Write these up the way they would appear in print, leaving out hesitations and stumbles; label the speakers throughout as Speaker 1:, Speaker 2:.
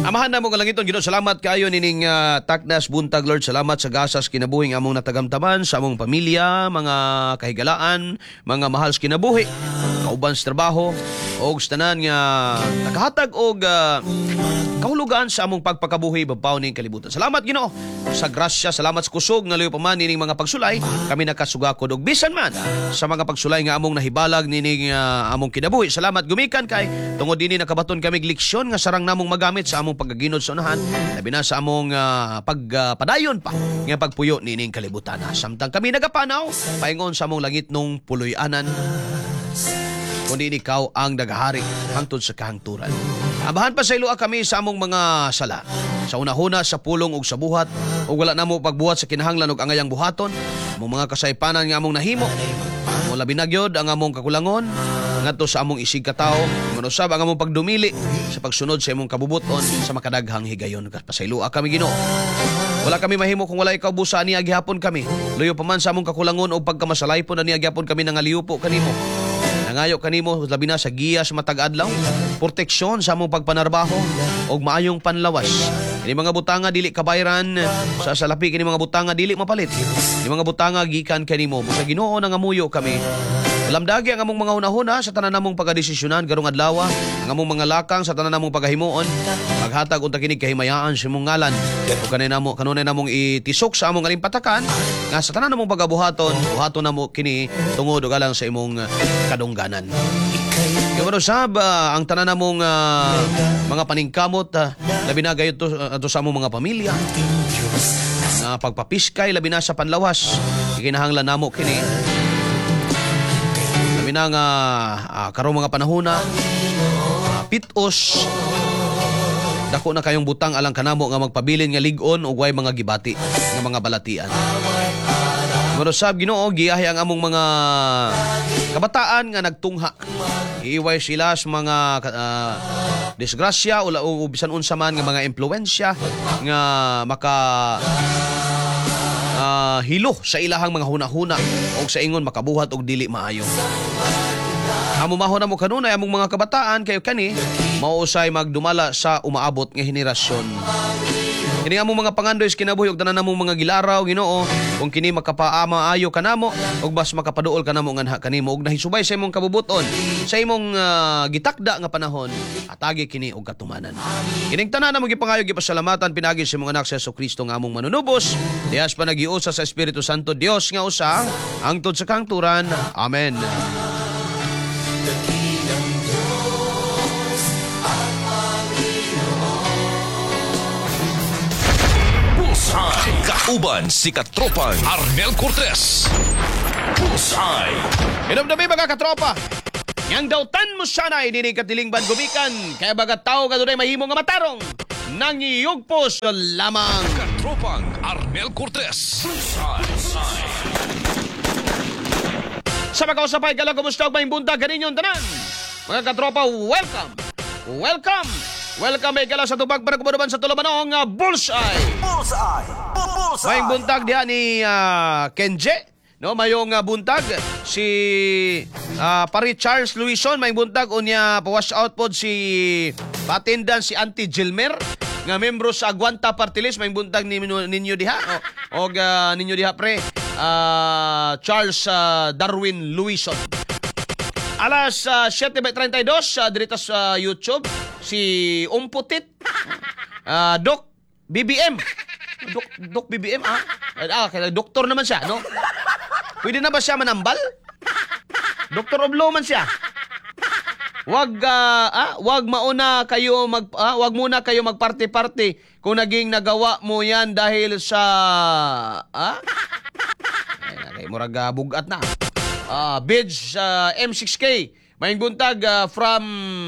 Speaker 1: Amahan na mo kalangiton, Ginoo. Salamat kayo nining taknas buntag, Lord. Salamat sa gasas kinabuhi among natagamtaman sa among pamilya, mga kahigalaan, mga mahal sa kinabuhi, kauban sa trabaho, o sa tanan nga nakahatag og kahulugan sa among pagpakabuhi babaw ning kalibutan. Salamat, Ginoo, sa grasya. Salamat sa kusog nga layo pa man nining mga pagsulay. Kami nakasugakod og bisan man sa mga pagsulay nga among nahibalag nining among kinabuhi. Salamat gumikan kay tungod dinhi nakabaton kami leksyon nga sarang namong magamit sa among pagaginod sa unahan, labi na sa among pagpadayon pa nga pagpuyo nining kalibutan. Samtang kami nagapanaw paingon sa among langit nung puloy-anan, kundi ikaw ang nagahari hangtod sa kahangturan. Abahan pa sa ilua kami sa among mga sala, sa unahuna sa pulong ug sa buhat, ug wala namo pagbuhat sa kinahanglan ug angayang buhaton, among mga kasaypanan nga among nahimo, among labi na gyud ang among kakulangon ngadto sa among isig katao, manusab ang among pagdumili sa pagsunod sa imong kabubuton sa makadaghang higayon. Pasailua kami, Ginoo. Wala kami mahimo kung wala ikaw busa ani agyapon kami. Luyo pa man sa among kakulangon o pagkamasalaypon ani agyapon kami nangaliupo kanimo. Nangayo kanimo labi na sa giya sa matag adlaw, proteksyon sa among pagpanarbaho og maayong panlawas. Kini mga butanga dili kabayran sa salapi, kini mga butanga dili mapalit. Kini mga butanga gikan kanimo. Sa Ginoo nang amuyo kami. Lamdagi ang among mga hunahuna sa tanan namong pagdesisyonan garong adlaw, ang among mga lakang sa tanan namong paghimuon, maghatag unta kini kahimayaan sa imong ngalan. Ug kanunay namong itisok sa among alimpatakan nga sa tanan namong pagabuhaton, buhaton namo kini tungod og alang sa imong kadungganan. Kaya sab ang tanan namong mga paningkamot, labi na gayud to sa among mga pamilya. Pagpapiskay labi na sa panlawas, ikinahanglan namo kini. Labi na nga karong mga panahona, pitos, dako na kayong butang alang kanamo nga magpabilin nga ligon o way mga gibati nga mga balatian. Marusab, Ginoo, giyahi ang among mga kabataan nga nagtungha. Iiway sila sa mga disgrasya o bisan unsa man nga mga impluwensya nga maka hilo sa ilahang mga hunahuna o sa ingon makabuhat og dili maayo. Amo mahon na mo kanunay among mga kabataan kayo kani mausay magdumala sa umaabot nga henerasyon. Kini among mga pangandoy kinabuhi ug tanan namong mga gilaraw, Ginoo, kung kini makapaama ayo kanamo ug bas makapaduol kanamo nganha kanimo ug nahisubay sa imong kabubuton sa imong gitakda nga panahon, atagi kini og katumanan. Kining tanan namong gipangayo gipasalamatan pinagi sa imong anak sa Jesucristo nga among manunubos, dihas pa nagiusa sa Espiritu Santo Dios nga usa hangtod sa kahangturan. Amen.
Speaker 2: Kauban si Katropang Arnel Cortez. Bullseye.
Speaker 1: Inamdami mga katropa, yang dautan mo sanay dinig katilingban gumikan, kaya bagat tao kadunay mahimo nga matarong nang iyugpos lamang.
Speaker 2: Katropang Arnel Cortez. Bullseye.
Speaker 1: Sa pagkausapay ka lang, kumusta ang maing buntag kaninyon tanan? Mga katropa, welcome! Welcome! Welcome ay kala sa tubag para kumunaban sa tulamanong Bullseye!
Speaker 3: Bullseye! Bullseye!
Speaker 1: Maing buntag diha ni Kenje. No, mayong buntag si pari Charles Luison, maing buntag unya pa-wash out pod si patindan si Auntie Gilmer nga membro sa Aguanta Party List, maing buntag ninyo diha og ninyo diha pre Charles Darwin Luison. Alas 7:32 dito sa YouTube si Umputit Doc BBM. Doc BBM kaya doktor naman siya, no? Pwede na ba siya manambal? Dr. Oblo man siya. Wag muna kayo magparty-party kung naging nagawa mo 'yan dahil sa ay murag bugat na. Bids M6K maing buntag from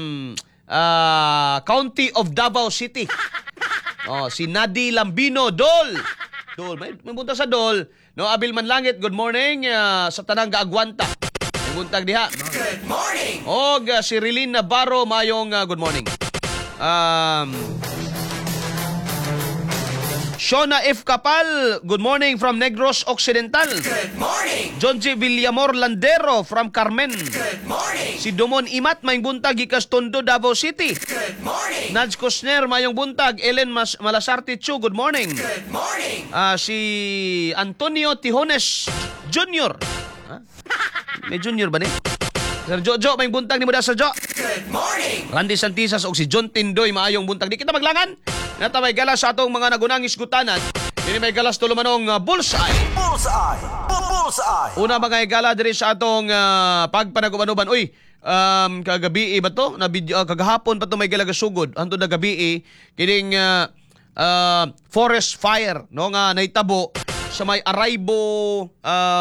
Speaker 1: County of Davao City. Si Nadi Lambino Dol may buntag sa Dol. No, Abil Manlangit, good morning sa tanang Aguanta. May buntag diha.
Speaker 3: Good morning!
Speaker 1: Og si Rilin Navarro mayong good morning. Shona F. Kapal, good morning from Negros Occidental.
Speaker 3: Good morning.
Speaker 1: John G. Villamor Landero from Carmen.
Speaker 3: Good morning.
Speaker 1: Si Dumon Imat, mayong buntag, gikas Tondo, Davao City.
Speaker 3: Good morning.
Speaker 1: Naj Cosner, mayong buntag. Ellen Malasarte Chu, good morning.
Speaker 3: Good morning.
Speaker 1: Si Antonio Tijones Jr. May junior ba ni? Sir Jojo, mayong buntag ni mo da, Sir Jo.
Speaker 3: Good morning.
Speaker 1: Randy Santisas o si John Tindoy, maayong buntag. Di kita maglangan. Nata may galas sa atong mga nagunangis gutanan. Dili may galas tulumanong bullseye.
Speaker 3: Bullseye. Bullseye.
Speaker 1: Una mga igala diri sa atong pagpanagubanuban. Uy, kagabi ba to? Na video, kagahapon pa to may galagasugod. Anto na gabi kining forest fire no nga naitabo sa may Araibo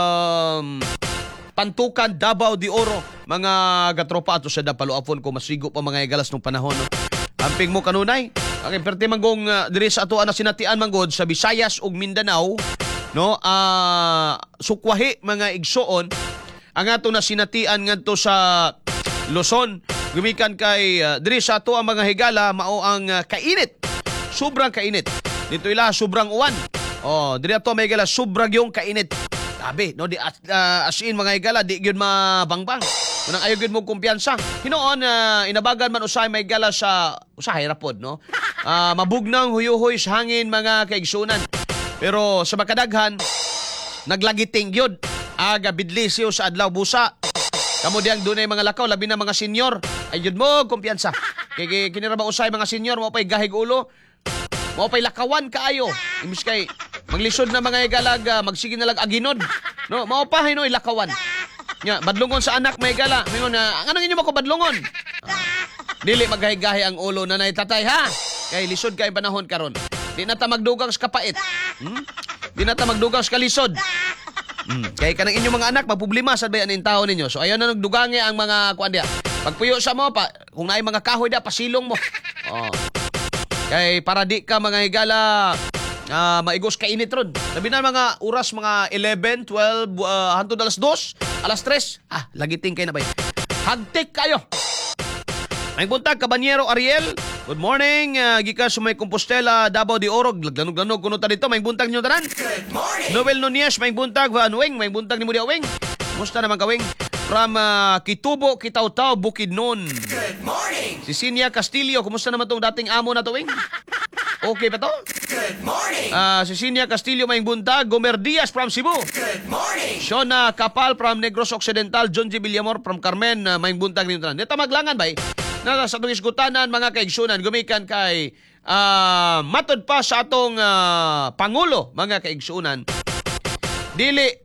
Speaker 1: Pantukan, Davao de Oro. Mga gatropa ato sa Dapaluapon ko masigo pa mga igalas nung panahon. No? Amping mo kanunay. Ang perte manggong diri sa ato na sinatian manggod sa Visayas ug Mindanao, no? Sukwahi mga igsoon ang ato na sinatian ngadto sa Luzon. Gumikan kay diri sa ato ang mga higala mao ang kainit. Sobrang kainit. Dito ila sobrang uwan. Diri ato may higala sobrang yung kainit. Sabi, no, di as in mga higala di gyud mabangbang. Unang ayaw gyud mo kumpiyansa. Hinoon inabagan man usay may higala sa usahay rapod, no. Mabugnang huyuhoy sa hangin mga kaigsunan. Pero sa makadaghan naglagiting gyud aga bidlisyo sa adlaw busa. Kamo diang dunay mga lakaw labi na mga senior. Ay gyud mo kumpiyansa. Kay kinira ba usay mga senior mo pay gahig ulo. Mo pay lakawan kaayo. Imbis kay maglisod na mga igalag, magsige na lag aginod. No, mao pa hinoy lakawan. Nya, badlungon sa anak may gala. Mingon na, anong inyo mako badlungon? Dili maggahi-gahi ang ulo nanay tatay ha. Kay lisod kay panahon karon. Di na ta magdugang sa kapait. Di na ta magdugang sa kalisod. Kay kanang inyong mga anak magproblema sa bayan in taon ninyo. So ayaw na nagdugangi ang mga kuan dia. Pagpuyo sa mo pa, kung naay mga kahoy da pasilong mo. Kay para di ka mga higala maigos kainit ron. Sabi na mga oras mga 11, 12, hantod alas 2, alas 3. Lagiting kayo na ba? Hagtik kayo. May buntag, Kabanyero Ariel. Good morning. Gikas may Compostela, Davao de Oro. Laglanog-lanog kuno ta dito. May buntag nyo tanan.
Speaker 3: Good morning.
Speaker 1: Noel Nunez, may buntag. Van Weng, may buntag ni Mudia Weng. Musta naman ka, Weng? From Kitubo, Kitaw-Taw, Bukidnon.
Speaker 3: Good morning.
Speaker 1: Si Sinia Castillo, kumusta naman tong dating amo na to, Weng? Okay ba to?
Speaker 3: Good morning.
Speaker 1: Si Sinia Castillo, may buntag. Gomer Diaz from Cebu.
Speaker 3: Good morning.
Speaker 1: Shona Kapal from Negros Occidental. John G. Villamor from Carmen. May buntag nito. Dito maglangan ba? Na sa itong isgutanan, mga kaigsunan, gumikan kay matod pa sa atong Pangulo, mga kaigsunan. Dili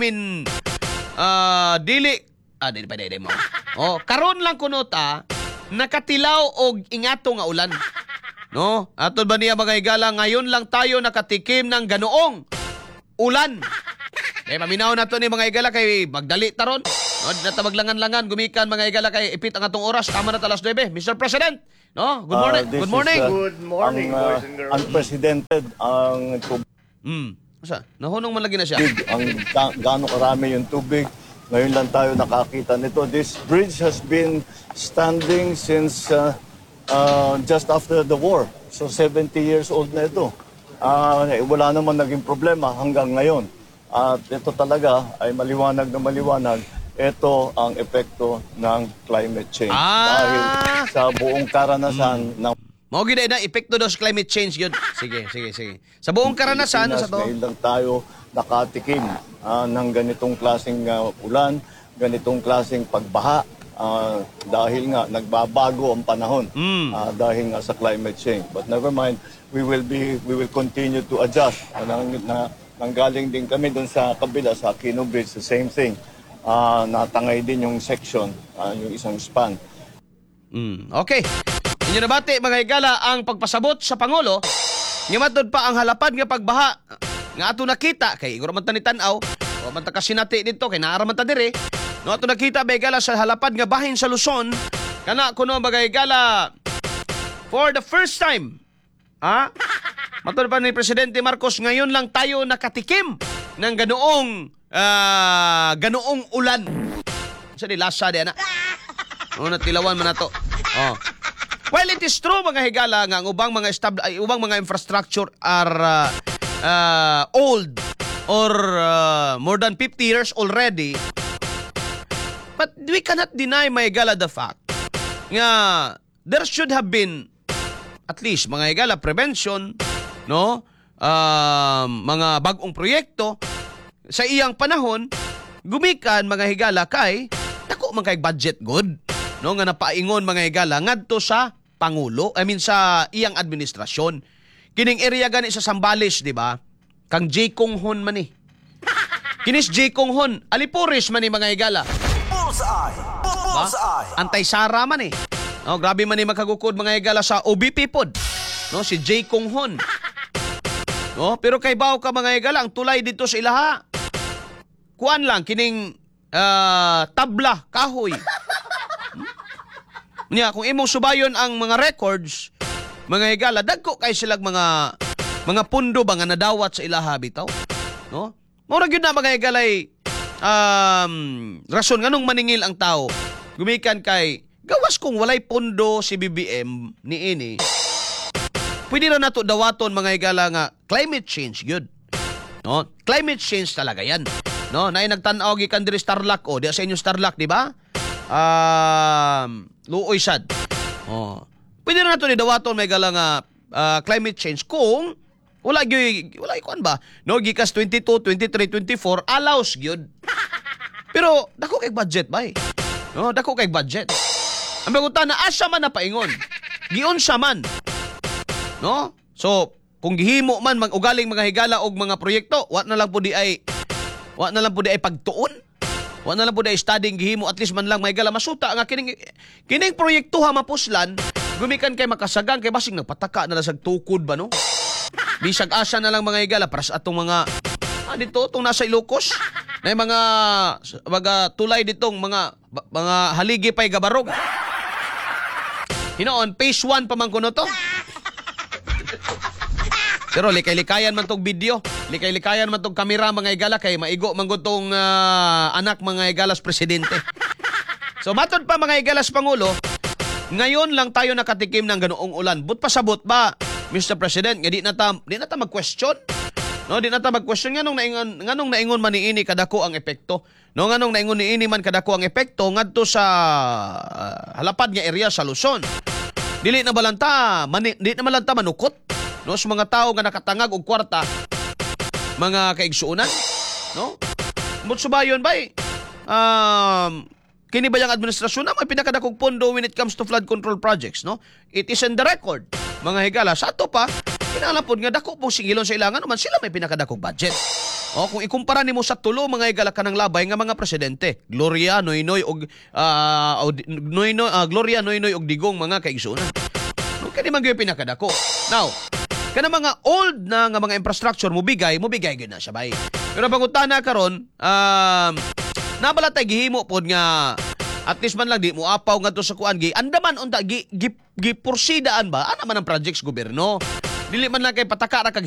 Speaker 1: mo. Karon lang kunota, nakatilaw og ingato nga ulan. No? Atod ba niya mga higala, ngayon lang tayo nakatikim ng ganoong ulan. Kaya paminaw na to ni mga higala kay magdali taron. No? Natabaglangan-langan, gumikan mga higala kay ipit ang atong oras. Tama na talas 9. Mr. President, no? Good morning. Good morning.
Speaker 4: Good morning, boys and girls. Unprecedented ang tubig.
Speaker 1: Asa? Nahunong man lagi na siya.
Speaker 4: Ang gaano karami yung tubig. Ngayon lang tayo nakakita nito. This bridge has been standing since just after the war. So 70 years old na ito. Wala naman naging problema hanggang ngayon. At ito talaga ay maliwanag na maliwanag. Ito ang epekto ng climate change. Dahil sa buong karanasan ng
Speaker 1: Mao gid na epekto dos climate change yun. Sige. Sa buong karanasan sa to.
Speaker 4: Ngayon lang tayo nakatikim ng ganitong klaseng ulan, ganitong klaseng pagbaha dahil nga nagbabago ang panahon dahil nga sa climate change. But never mind, we will continue to adjust. Nanggaling din kami doon sa kabila sa Aquino Bridge, the same thing. Natangay din yung section, yung isang span.
Speaker 1: Okay. Inyo nabati mga higala ang pagpasabot sa Pangulo. Nga matod pa ang halapad nga pagbaha nga ato nakita kay iguro man tani-tan-aw o man ta kasinati dito kay naara man ta diri. No ato nakita mga higala sa halapad nga bahin sa Luzon kana kuno mga higala for the first time. Matod pa ni Presidente Marcos, ngayon lang tayo nakatikim ng ganoong ulan. Sa dilasa di ana. Natilawan man nato. While it is true mga higala nga ang ubang mga ubang mga infrastructure are old or more than 50 years already, but we cannot deny mga higala the fact nga there should have been at least mga higala prevention, no? Mga bagong proyekto sa iyang panahon gumikan mga higala kay dako man kay budget good, no, nga napaingon mga higala ngadto sa pangulo, sa iyang administrasyon. Kining area gani sa Sambales, di ba? Kang J. Konghon man ni. Kinis J. Konghon, Alipuris man ni mga higala.
Speaker 3: Bullseye! Bullseye!
Speaker 1: Antay-Sara man eh. No, grabe man ni magkagukod mga higala sa OBP pod. No, si J. Konghon. No, pero kay baw ka mga higala, ang tulay dito sa ilaha. Kuan lang kining tabla, kahoy. Nya kung imong subayon ang mga records, mga higala, dagko kay silang mga pundo ba nga nadawat sa ilaha bitaw, no? Mura gyud na mga higalay rason nganong maningil ang tao. Gumikan kay gawas kung walay pundo si BBM niini. Pwede ra nato dawaton mga higala nga climate change gyud. No? Climate change talaga yan. No, nay nagtan-aw gikan diri Starlac di sa inyo Starlac, di ba? Luoy sad. Pwede na nato ni dawaton may gala nga climate change kung wala ikuan ba? No, gikas 22, 23, 24 allows gyud. Pero dako kay budget ba? No, dako kay budget. Ang bagutan na asa man na paingon. Giunsa man. No? So, kung gihimo man mag-ugaling mga higala og mga proyekto, wa na lang po di ay pagtuon. Wa na lang po ay studying gihimo at least man lang may gala masuta nga kining proyekto ha mapuslan gumikan kay makasagang kay basing nagpataka na lang sag tukod ba no. Bisag asa na lang mga higala para sa atong mga dito tong nasa Ilocos na mga tulay ditong mga haligi pay gabarog. Hinoon phase 1 pa man kuno to. Pero likay-likayan man tong video. Likay-likayan man tong kamera mga higala kay maigo man tong anak mga higalas presidente. So matod pa mga higalas Pangulo, ngayon lang tayo nakatikim ng ganoong ulan. But pasabot ba, Mr. President, nga di na ta mag-question? No, di na ta mag-question nganong naingon man niini kadako ang epekto. No, nganong naingon niini man kadako ang epekto ngadto sa halapad nga area sa Luzon. Dili na balanta manukot. No, sa mga tao nga nakatangag og kwarta, mga kaigsuunan, no? Mutsubayon bay. Kini ba yung administrasyon na may pinakadakog pondo when it comes to flood control projects, no? It is in the record. Mga higala, sa ato pa, kinalapod nga dako pong singilon sa ilangan naman sila may pinakadakog budget. O kung ikumpara nimo sa tulo mga higala kanang labay nga mga presidente, Gloria, Noynoy og Gloria, Noynoy og Digong mga kaigsuunan. No, kani man gyud pinakadako. Now, kana mga old na nga mga infrastructure mo bigay gyud na siya bay. Pero pangutana karon, nabala tay gihimo pod nga at least man lang di mo apaw ngadto sa kuan andaman unta giporsidaan ba ana man ang projects gobyerno. Dili man lang kay pataka ra kag